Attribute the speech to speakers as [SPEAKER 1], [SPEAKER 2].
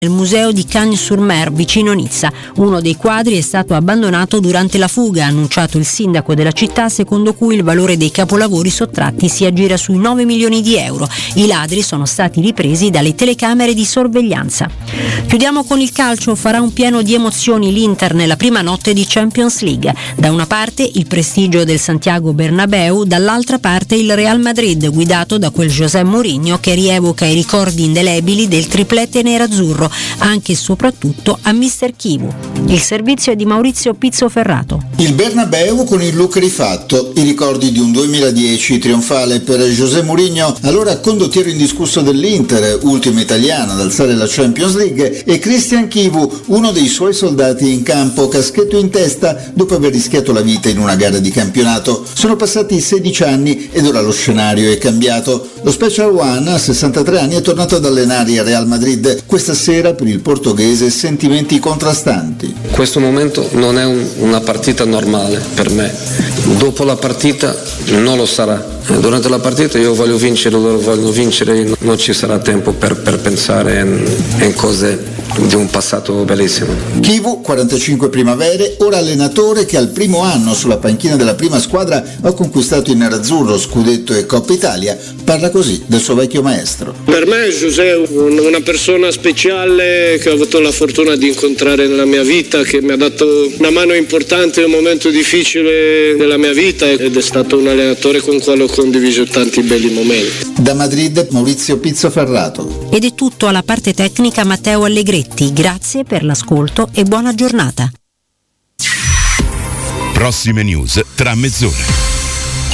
[SPEAKER 1] nel museo di Cagnes-sur-Mer, vicino Nizza. Uno dei quadri è stato abbandonato durante la fuga, ha annunciato il sindaco della città, secondo cui il valore dei capolavori sottratti si aggira sui 9 milioni di euro. I ladri sono stati ripresi dalle telecamere di sorveglianza. Chiudiamo con il calcio. Farà un pieno di emozioni l'Inter nella prima notte di Champions League. Da una parte il prestigio del Santiago Bernabéu, dall'altra parte il Real Madrid, guidato da quel José Mourinho che rievoca i ricordi indelebili del triplete nerazzurro, anche e soprattutto a Mister Chivu. Il servizio è di Maurizio Pizzoferrato.
[SPEAKER 2] Il Bernabéu con il look rifatto, i ricordi di un 2010 trionfale per José Mourinho, allora condottiero indiscusso dell'Inter, ultimo italiano ad alzare la Champions League, e Christian Chivu, uno dei suoi soldati in campo, caschetto in testa dopo aver rischiato la vita in una gara di campionato. Sono passati 16 anni ed ora lo scenario è cambiato. Lo Special One, a 63 anni, è tornato ad allenare il Real Madrid. Questa sera per il portoghese sentimenti contrastanti.
[SPEAKER 3] Questo momento non è una partita normale per me. Dopo la partita non lo sarà. Durante la partita io voglio vincere, loro vogliono vincere, non ci sarà tempo per pensare in cose di un passato bellissimo.
[SPEAKER 2] Chivu, 45 primavere, ora allenatore che al primo anno sulla panchina della prima squadra ha conquistato il nerazzurro, scudetto e Coppa Italia, parla così del suo vecchio maestro.
[SPEAKER 4] Per me José è una persona speciale che ho avuto la fortuna di incontrare nella mia vita, che mi ha dato una mano importante in un momento difficile della mia vita ed è stato un allenatore con il quale ho condiviso tanti belli momenti.
[SPEAKER 2] Da Madrid Maurizio Pizzoferrato.
[SPEAKER 1] Ed è tutto. Alla parte tecnica Matteo Allegretti. Grazie per l'ascolto e buona giornata.
[SPEAKER 5] Prossime news tra mezz'ora.